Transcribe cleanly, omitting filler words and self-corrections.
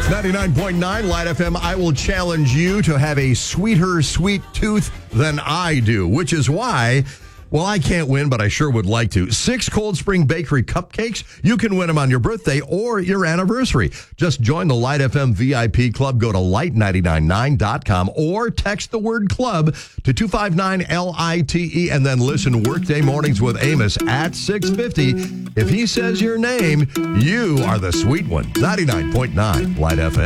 99.9 Light FM, I will challenge you to have a sweeter sweet tooth than I do, which is why, well, I can't win, but I sure would like to. 6 Cold Spring Bakery cupcakes. You can win them on your birthday or your anniversary. Just join the Light FM VIP club. Go to light999.com or text the word club to 259-LITE and then listen Workday Mornings with Amos at 6:50. If he says your name, you are the sweet one. 99.9 Light FM.